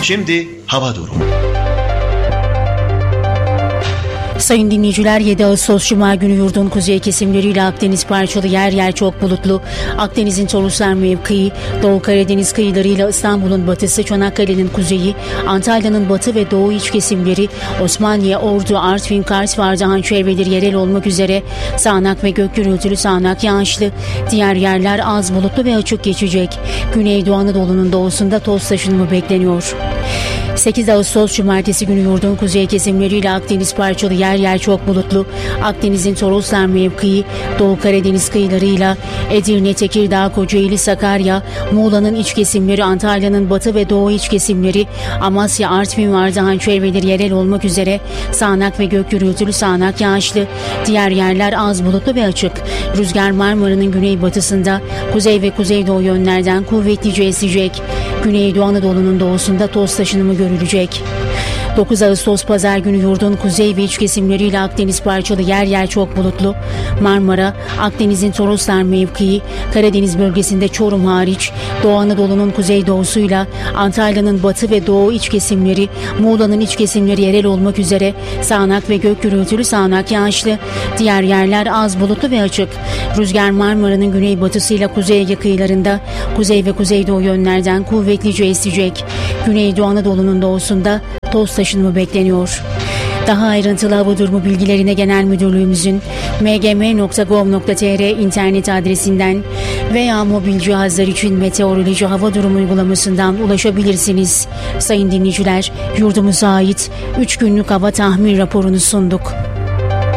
Şimdi hava durumu. Sayın dinleyiciler, 7 Ağustos Cuma günü yurdun kuzey kesimleriyle Akdeniz parçalı, yer yer çok bulutlu. Akdeniz'in Toroslar mevkii, Doğu Karadeniz kıyılarıyla İstanbul'un batısı, Çanakkale'nin kuzeyi, Antalya'nın batı ve doğu iç kesimleri, Osmaniye, Ordu, Artvin, Kars ve Ardahan çevreleri yerel olmak üzere sağanak ve gök gürültülü, sağanak yağışlı. Diğer yerler az bulutlu ve açık geçecek. Güneydoğu Anadolu'nun doğusunda toz taşınımı bekleniyor. 8 Ağustos Cumartesi günü yurdun kuzey kesimleriyle Akdeniz parçalı, yer yer çok bulutlu. Akdeniz'in Toroslar mevkii, Doğu Karadeniz kıyılarıyla Edirne, Tekirdağ, Kocaeli, Sakarya, Muğla'nın iç kesimleri, Antalya'nın batı ve doğu iç kesimleri, Amasya, Artvin ve Ardahan çevreleri yerel olmak üzere sağanak ve gök gürültülü, sağanak yağışlı. Diğer yerler az bulutlu ve açık. Rüzgar Marmara'nın güneybatısında, kuzey ve kuzeydoğu yönlerden kuvvetlice esecek. Güneydoğu Anadolu'nun doğusunda toz taşınımı görülecek. 9 Ağustos Pazar günü yurdun kuzey ve iç kesimleriyle Akdeniz parçalı, yer yer çok bulutlu. Marmara, Akdeniz'in Toroslar mevkii, Karadeniz bölgesinde Çorum hariç, Doğu Anadolu'nun kuzeydoğusuyla Antalya'nın batı ve doğu iç kesimleri, Muğla'nın iç kesimleri yerel olmak üzere sağanak ve gök gürültülü, sağanak yağışlı. Diğer yerler az bulutlu ve açık. Rüzgar Marmara'nın güneybatısıyla kuzey Ege kıyılarında, kuzey ve kuzeydoğu yönlerden kuvvetlice esecek. Güneydoğu Anadolu'nun doğusunda toz taşınımı bekleniyor. Daha ayrıntılı hava durumu bilgilerine Genel Müdürlüğümüzün mgm.gov.tr internet adresinden veya mobil cihazlar için meteoroloji hava durumu uygulamasından ulaşabilirsiniz. Sayın dinleyiciler, yurdumuza ait 3 günlük hava tahmin raporunu sunduk.